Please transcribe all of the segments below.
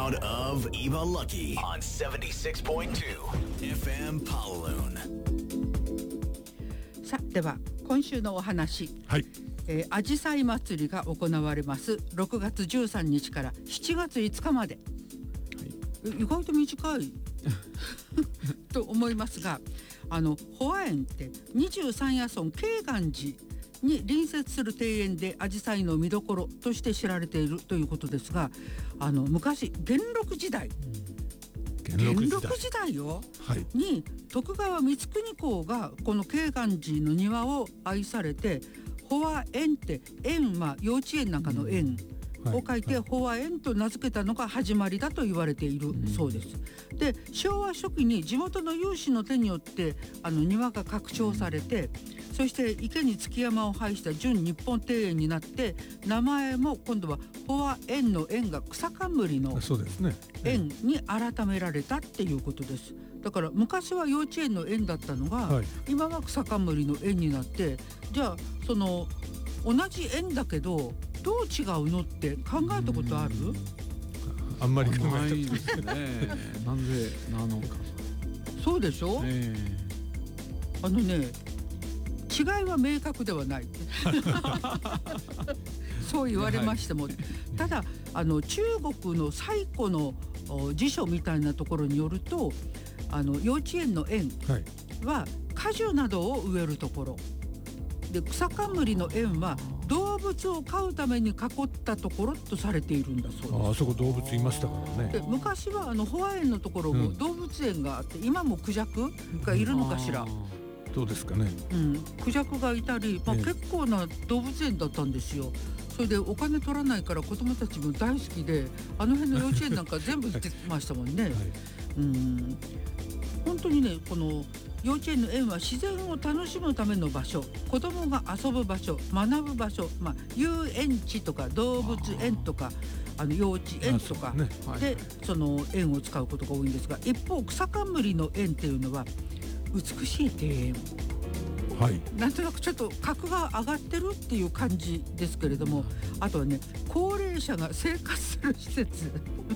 sound of Eva Lucky on 76.2 FM Paloon。 さあでは今週のお話、 はい、 あじさい祭りが行われます6月13日から7月5日まで、意外と短いと思いますが、保和園って23夜村慶願寺に隣接する庭園でアジサイの見どころとして知られているということですが、昔元禄時代よ、 はい、 に徳川光圀公がこの慶願寺の庭を愛されて、保和園って園は幼稚園なんかの園を書いて保和園と名付けたのが始まりだと言われているそうです。で、昭和初期に地元の有志の手によって庭が拡張されて、そして池に築山を配した純日本庭園になって、名前も今度は保和園の園が草冠の園に改められたっていうことです。だから昔は幼稚園の園だったのが、今は草冠の園になって、じゃあその同じ園だけどどう違うのって考えたことある？ あんまり考えたことないですね。なんでなのか。 そうでしょ？違いは明確ではないそう言われましても、ただ中国の最古の辞書みたいなところによると、幼稚園の園は果樹などを植えるところで、草冠の園は動物を飼うために囲ったところとされているんだそうです。 あそこ動物いましたからね。 で、昔は保和園のところも動物園があって、今もクジャクがいるのかしら。 どうですかね。 クジャクがいたり、結構な動物園だったんですよ。それでお金取らないから子どもたちも大好きで、辺の幼稚園なんか全部行ってましたもんね。本当にね、この幼稚園の園は自然を楽しむための場所、子どもが遊ぶ場所、学ぶ場所、遊園地とか動物園とか幼稚園とかでその園を使うことが多いんですが、一方草冠の園っていうのは美しい庭園、なんとなくちょっと格が上がってるっていう感じですけれども、あとはね、高齢者が生活する施設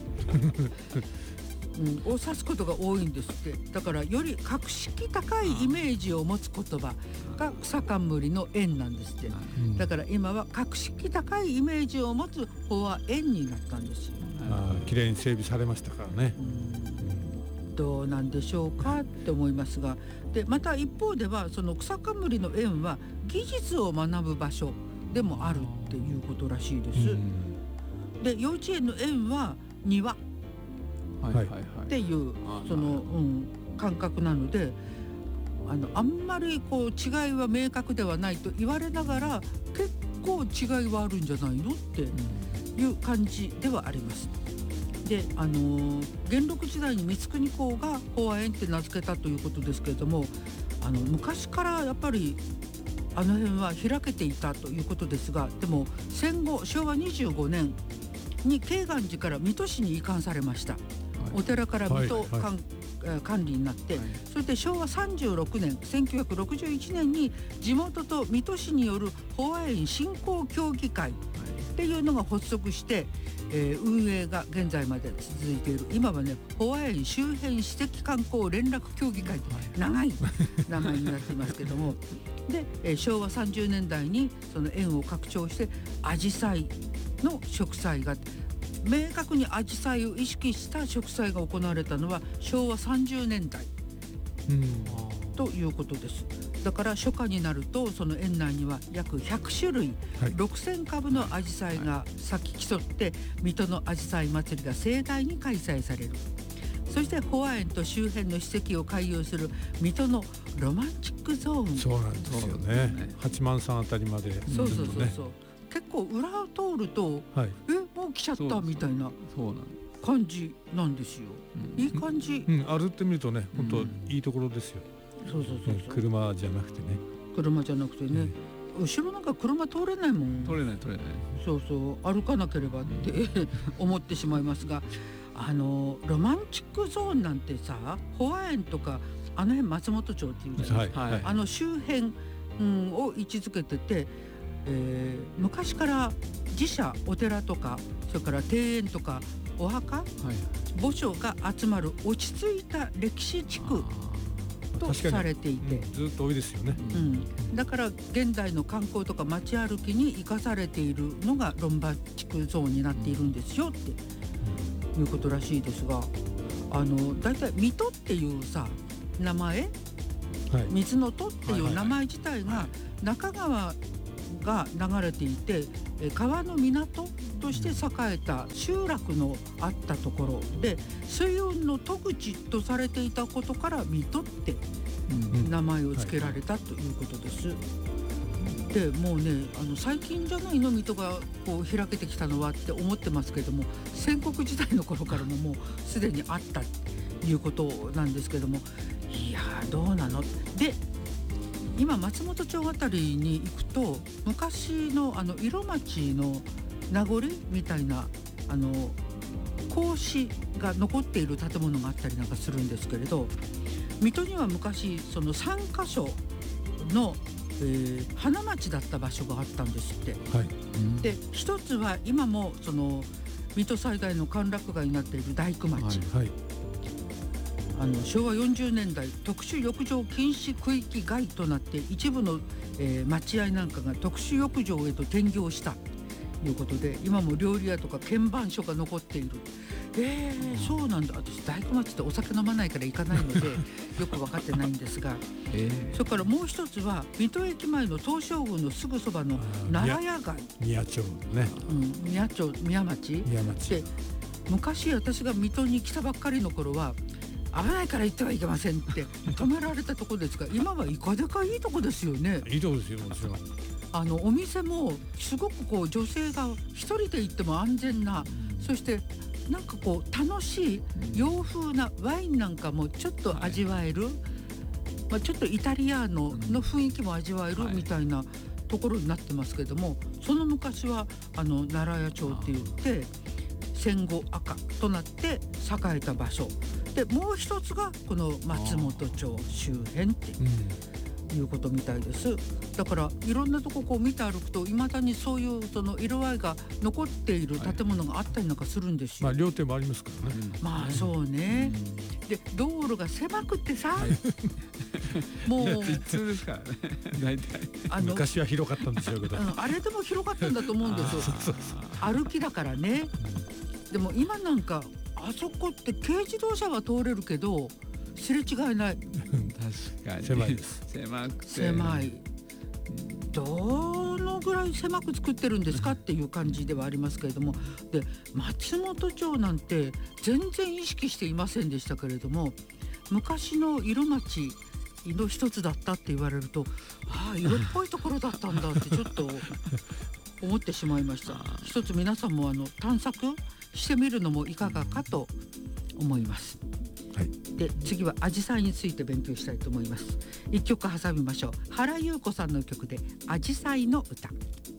を指すことが多いんですって。だからより格式高いイメージを持つ言葉が草冠の園なんですって。だから今は格式高いイメージを持つ保和園になったんですよ。 きれいに整備されましたからね。 どうなんでしょうかって思いますが、でまた一方ではその草冠の園は技術を学ぶ場所でもあるっていうことらしいです。で、幼稚園の園は庭っていうその、感覚なので、あんまりこう違いは明確ではないと言われながら、結構違いはあるんじゃないのっていう感じではあります。で、元禄時代に光圀公が保和園って名付けたということですけれども、昔からやっぱり辺は開けていたということですが、でも戦後昭和25年に慶願寺から水戸市に移管されました。お寺から水戸管理になって、それで昭和36年1961年に地元と水戸市による保和園振興協議会っていうのが発足して、運営が現在まで続いている。今はね、保和園周辺史跡観光連絡協議会と長い名前になっていますけどもで、昭和30年代にその園を拡張してアジサイの植栽が、明確にアジサイを意識した植栽が行われたのは昭和30年代ということです。だから初夏になるとその園内には約100種類、6000株のアジサイが咲き競って水戸のアジサイ祭りが盛大に開催される。そして保和園と周辺の史跡を回遊する水戸のロマンチックゾーン。 そうなんですよね。八幡さんあたりまで。 そう。結構裏を通ると、もう来ちゃったみたいな感じなんですよ。いい感じ。 歩ってみるとね、本当いいところですよ。 そう。 車じゃなくてね。 後ろなんか車通れないもん。 通れない。 そう歩かなければって思ってしまいますが、ロマンチックゾーンなんてさ、保和園とか辺松本町っていうじゃないですか。周辺、を位置づけてて、昔から寺社お寺とかそれから庭園とかお墓、墓所が集まる落ち着いた歴史地区とされていて、 ずっと多いですよね。 だから現代の観光とか街歩きに生かされているのがロンバ地区ゾーンになっているんですよっていうことらしいですが、だいたい水戸っていうさ名前、水の戸っていう名前自体が中川が流れていて、川の港として栄えた集落のあったところで、水運の戸口とされていたことから水戸って名前を付けられたということです。でもうね、最近じゃないの水戸がこう開けてきたのはって思ってますけども、戦国時代の頃からももうすでにあったということなんですけども、いやどうなので、今松本町あたりに行くと昔の色町の名残みたいな格子が残っている建物があったりなんかするんですけれど、水戸には昔その3カ所の、花町だった場所があったんですって。で一つは今もその水戸最大の歓楽街になっている大工町、昭和40年代特殊浴場禁止区域外となって一部の、待合なんかが特殊浴場へと転業したということで、今も料理屋とか鍵盤所が残っている。そうなんだ。私大工町ってお酒飲まないから行かないのでよく分かってないんですが、それからもう一つは水戸駅前の東照宮のすぐそばの奈良屋街、 宮町ね、 宮町で、昔私が水戸に来たばっかりの頃は危ないから行ってはいけませんって止められたところですが、今はいかでかいいとこですよね。 いいとこですよ、もちろん。 お店もすごくこう女性が一人で行っても安全な、そしてなんかこう楽しい洋風なワインなんかもちょっと味わえる、ちょっとイタリアーノの雰囲気も味わえるみたいなところになってますけども、その昔は奈良屋町って言って戦後赤となって栄えた場所で、もう一つがこの松本町周辺っていうことみたいです。だからいろんなとここう見て歩くと、いまだにそういうその色合いが残っている建物があったりなんかするんですよ。 料亭もありますからね。 そうね。で道路が狭くてさ、もう普通ですからね。大体昔は広かったんでしょうけど、 あれでも広かったんだと思うんですよ。歩きだからね。でも今なんかあそこって軽自動車は通れるけどすれ違いない。 確かに狭いです。 狭い。どのぐらい狭く作ってるんですかっていう感じではありますけれども、で松本町なんて全然意識していませんでしたけれども、昔の色町の一つだったって言われると、色っぽいところだったんだってちょっと思ってしまいました。一つ皆さんも探索してみるのもいかがかと思います。で次はアジサイについて勉強したいと思います。一曲挟みましょう。原由子さんの曲でアジサイの歌。